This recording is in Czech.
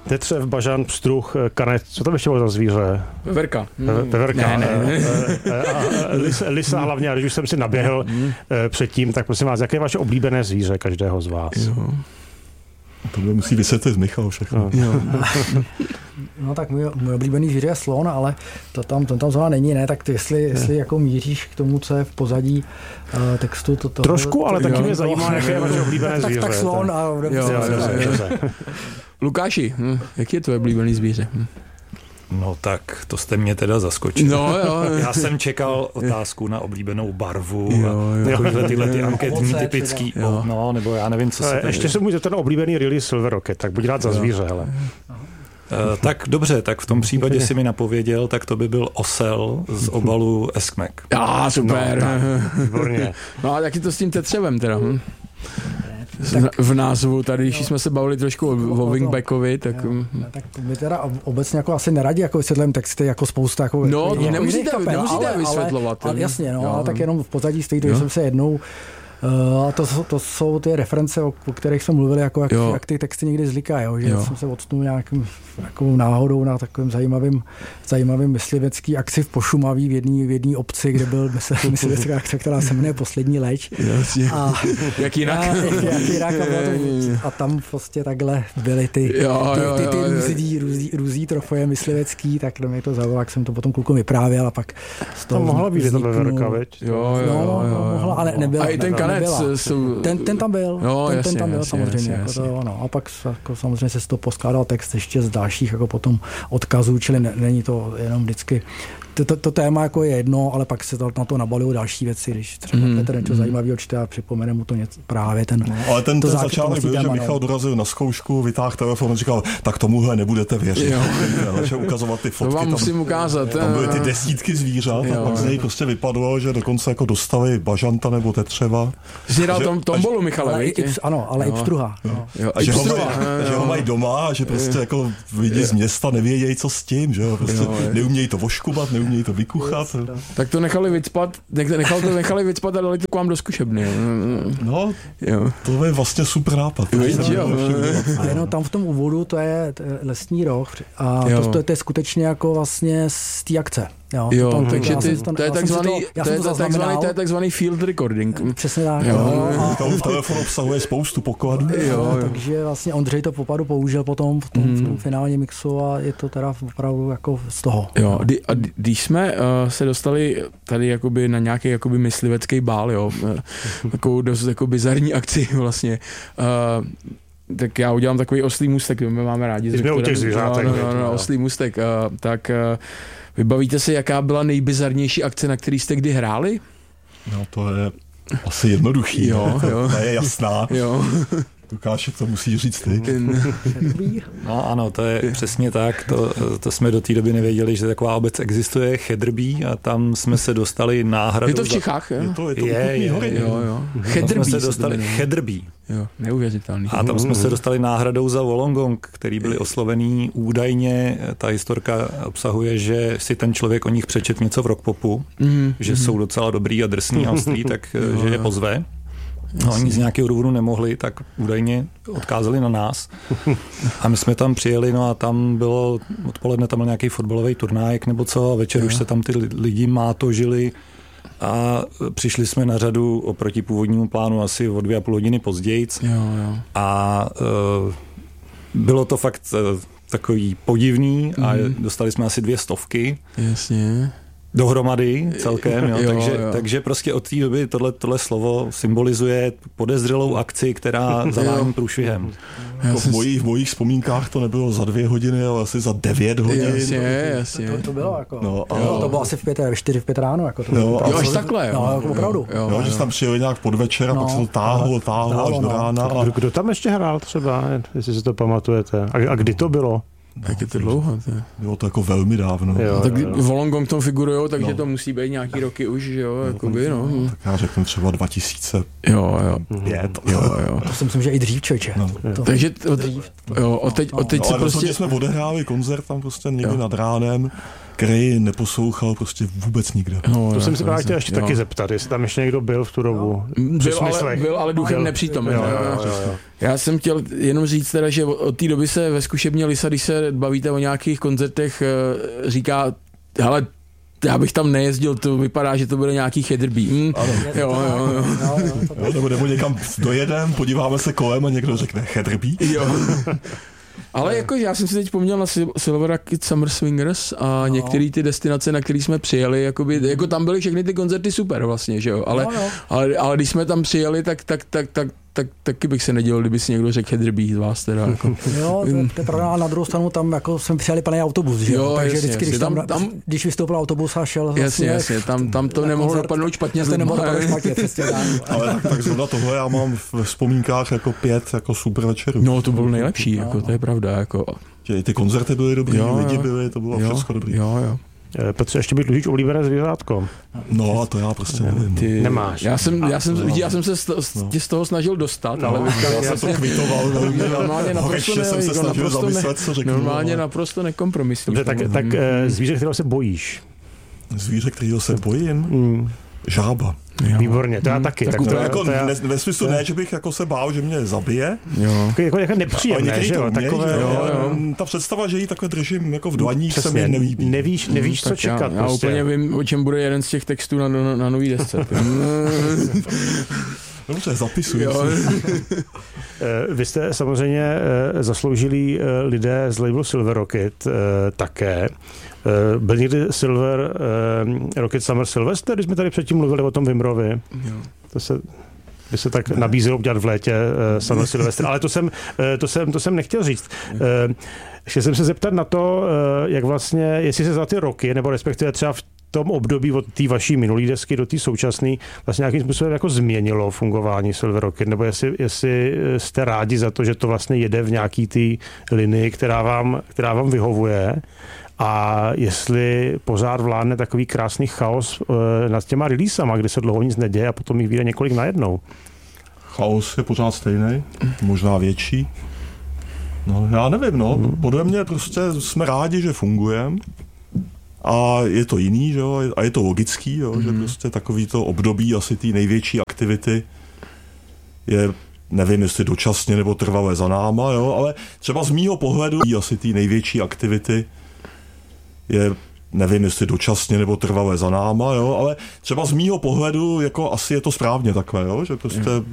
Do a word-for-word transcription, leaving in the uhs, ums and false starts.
Tetřev, bažant, pstruh, kanet, co tam ještě bylo za zvíře? Veverka. Veverka. Ne, ne. Lisa, lisa hlavně, a když už jsem si naběhl předtím, tak prosím vás, jaké je vaše oblíbené zvíře každého z vás? Jo. To mě musí vysvětlit Michal všechno. No, no tak můj, můj oblíbený zvíře je slon, ale to tam, to tam zrovna není, ne? Tak ty, jestli, jestli jako míříš k tomu, co je v pozadí uh, textu, to, to trošku, to, ale to, taky jo, mě zajímá, jaké je vaše oblíbené tak, zvíře. Tak, tak slon a... Jo, jo, jo. Lukáši, hm, jaký je tvoje oblíbený zvíře? Hm. No tak, to jste mě teda zaskočil. No, jo. Já jsem čekal otázku na oblíbenou barvu jo, a takovýhle tyhle ty anketní Ovoce, typický, jo. no, nebo já nevím, co se tady... Ještě se může ten oblíbený Really Silver Rocket, tak buď rád za zvíře, hele. Uh, tak dobře, tak v tom případě si mi napověděl, tak to by byl osel z obalu Eskmek. Ah, super. No, výborně. No a taky to s tím tetřevem teda. Hm? Tak, v názvu tady, když jsme se bavili trošku o, o wingbackovi, tak... Jo, tak my teda obecně jako asi neradi jako vysvětlujeme texty jako spousta jako... No, jako nemusíte, kapel, nemusíte ale, vysvětlovat. Ale, ale jasně, no, jo. ale tak jenom v pozadí stojí, že jsem se jednou Uh, a to, to jsou ty reference, o, o kterých jsme mluvili, jako jak, jak ty texty někdy zlikají, že jo. Jsem se odstnul nějakým takovou náhodou na takovým zajímavým, zajímavým myslivecký akci v Pošumaví v jedné v jedné obci, kde byl myslivecká akce, která se jmenuje Poslední leč. A, jak jinak. A, jak jinak a, to, a tam prostě takhle byly ty, jo, ty, ty, ty jo, růzí, růzí, růzí trofeje myslivecký, tak mě to zaujalo, jak jsem to potom klukům vyprávěl a pak z toho to mohla být to veverka, veď? Jo, jo, no, jo, mohla, ale nebyla. A i ten kanec. Jsou... Ten, ten tam byl, jo, ten, jasně, ten tam byl jasně, samozřejmě. Jasně, jako jasně. to, no. A pak jako, samozřejmě se z toho poskládal text ještě z dalších jako potom odkazů, čili ne, není to jenom vždycky to, to, to téma jako je jedno, ale pak se to, na to nabalují další věci, když třeba mm, Petr něco mm. zajímavého čte a připomene mu to něco, právě ten... No, ale ten, ten zá, začátek byl, že Michal dorazil na zkoušku, vytáhl telefon a říkal, tak tomuhle nebudete věřit. Začal ukazovat ty fotky. To vám tam, musím ukázat. Tam byly ty desítky zvířat a pak z něj prostě vypadlo, že dokonce jako dostali bažanta nebo tetřeva. Jsi dal tom tombolu, Michale, ale i, ano, ale jo. i pstruha. Jo. Jo. A, a že, ho mají, že ho mají doma a že prostě jako lidi z města nevědějí, co s tím, že jo. Prostě neumějí to voškubat, neumějí to vykuchat. Tak to nechali vycpat, nechali to nechali vycpat a dali to k vám do zkušebny. No, jo. To je vlastně super nápad. Víš, jo. A jenom tam v tom úvodu to je lesní roh a to, to, to je skutečně jako vlastně z té akce. Jo, jo to, takže ty, to, to je takzvaný, to, to, je to, takzvaný, to je takzvaný field recording. Přesně tak. Jo. Jo. A v telefonu obsahuje spoustu pokladů. Jo, jo. Takže vlastně Ondřej to popadu použil potom v tom, mm. v tom finálním mixu a je to teda opravdu jako z toho. Jo, a když jsme uh, se dostali tady jakoby na nějaký jakoby myslivecký bál, jo, takovou dost jako bizarní akci vlastně, uh, tak já udělám takový oslý můstek, my máme rádi. Jsme u těch zvířátek. No, no, no, oslý můstek. Uh, tak uh, vybavíte si, jaká byla nejbizarnější akce, na který jste kdy hráli? No to je asi jednoduchý. Jo, jo. To je jasná. Jo. Lukáši, to musíš říct ty. No ano, to je přesně tak. To, to jsme do té doby nevěděli, že taková obec existuje, Chedrbí, a tam jsme se dostali náhradu. Je to v Čechách, za... je? Je to, je to je, je, hory. Jo, jo. Chedrbí jsme se dostali, Chedrbí. Jo, neuvěřitelný. A tam jsme se dostali náhradou za Wollongong, který byli oslovený. Údajně ta historka obsahuje, že si ten člověk o nich přečet něco v rockpopu, mm, že mm. jsou docela dobrý a drsný a ostrý, tak jo, že je pozve. No, oni z nějakého důvodu nemohli, tak údajně odkázali na nás. A my jsme tam přijeli, no a tam bylo odpoledne, tam byl nějaký fotbalový turnájek nebo co, a večer jo. už se tam ty lidi mátožili a přišli jsme na řadu oproti původnímu plánu asi o dvě a půl hodiny později. Jo, jo. A uh, bylo to fakt uh, takový podivný a mm. dostali jsme asi dvě stovky. Jasně. Dohromady celkem, jo, jo, takže, jo. takže prostě od té doby tohle, tohle slovo symbolizuje podezřelou akci, která zavání průšvihem. Jako v, mojich, v mojich vzpomínkách to nebylo za dvě hodiny, ale asi za devět hodin. Jasně, jasně. To, to bylo jako, no, a... jo, to bylo asi v pět, ve čtyři, v pět ráno. Jako to no, bylo, až takhle, jo. No, jako opravdu. Jo, jo, že jsi tam přijeli nějak podvečer a no, pak se to táhlo, táhlo až do rána. A... Kdo tam ještě hrál třeba, jestli si to pamatujete? A, a kdy to bylo? Jak je to dlouho? To je... Bylo to jako velmi dávno. Jo, tak Wollongong tom figurujou, takže no. to musí být nějaký roky už, jo, no, jakoby, no. Tak já řeknu třeba dva tisíce jo, jo. pět. Jo, jo. To si myslím, že i dřív, člověče. No. Takže od, dřív. Jo, od teď, od teď no, se ale prostě... jsme odehráli koncert tam prostě někdy no. nad ránem který neposlouchal prostě vůbec nikdo. No, to jsem si právě chtěl ještě jo. taky zeptat, jestli tam ještě někdo byl v tu dobu. Byl, ale, byl ale duchem byl, nepřítomen. Jo, jo, jo, jo. Já jsem chtěl jenom říct teda, že od té doby se ve zkušebně Lisa, když se bavíte o nějakých koncertech, říká, hele, já bych tam nejezdil, to vypadá, že to bude nějaký Heatherby. Mm. Jo, jo, jo. jo nebo, nebo někam dojedem, podíváme se kolem a někdo řekne Heatherby. Jo. Ale jako já jsem si teď vzpomněl na Silver Rocket Summer Swingers a no. některé ty destinace, na které jsme přijeli, jakoby, jako tam byly všechny ty koncerty super vlastně, že jo, ale, no, no. ale, ale když jsme tam přijeli, tak, tak, tak, tak tak taky bych se nedělal, kdyby si někdo řekl Heatherby z vás teda. Jako. Jo, to je pravda, na druhou stranu tam jako jsem přijeli plný autobus, že jo, takže jasně, vždycky, když, tam, tam, když vystoupil autobus a šel jasně, vlastně, jasně, tam, tam to nemohlo dopadnout špatně. To nemohlo dopadnout špatně, přesně tak. Ale tak, tak zrovna tohle já mám ve vzpomínkách jako pět jako super večerů. No, to bylo nejlepší, jako, to je pravda. Jako. Že i ty koncerty byly dobrý, jo, lidi byli, to bylo jo, všechno dobrý. Jo, jo. Petře, ještě bych dlužíš oblíbené zvířátko. No a to já prostě nevím. Ty nemáš. Já jsem, já jsem, no. já jsem se z, no. z toho snažil dostat, no, ale já, já jsem to kvitoval. Normálně naprosto, ne, jsem se snažil naprosto, zamyslet, co řeknu. Normálně naprosto nekompromisní. Tak, tak zvíře, kterého se bojíš? Zvíře, kterého se bojím? Mm. Žába. Jo. Výborně, to já hmm, taky. Tak tak to, to, jako to já, ne, ve smyslu ne, že bych jako se bál, že mě zabije. Jo. Jako, jako nepříjemné, že jo? Takové, jo, jo, jo. Ta představa, že ji takhle držím jako v dlaních, se mi nelíbí. Nevíš, nevíš hmm, co čekat. Já, já prostě. úplně vím, o čem bude jeden z těch textů na, na, na nový desce. Dobře, zapisuji. Vy jste samozřejmě zasloužilí lidé z labelu Silver Rocket také. Byl někdy Silver Rocket Summer Sylvester, když jsme tady předtím mluvili o tom Vimrovi? To se... by se tak nabízelo udělat v létě uh, Summer Sylvester, ale to jsem, uh, to, jsem, to jsem nechtěl říct. Uh, chtěl jsem se zeptat na to, uh, jak vlastně, jestli se za ty roky, nebo respektive třeba v tom období od té vaší minulý desky do té současné vlastně nějakým způsobem jako změnilo fungování Silver Rocket, nebo jestli, jestli jste rádi za to, že to vlastně jede v nějaký té linii, která vám, která vám vyhovuje, a jestli pořád vládne takový krásný chaos uh, nad těma releasama, kdy se dlouho nic neděje a potom jich vyjde několik najednou. Chaos je pořád stejný, možná větší. No, já nevím, no. Hmm. Podle mě prostě jsme rádi, že fungujeme. A je to jiný, že jo? A je to logický, jo? Hmm. Že prostě takový to období asi té největší aktivity je, nevím, jestli dočasně nebo trvalé za náma, jo? Ale třeba z mýho pohledu asi té největší aktivity je, nevím, jestli dočasně nebo trvalé za náma, jo, ale třeba z mýho pohledu jako asi je to správně takhle, jo, že prostě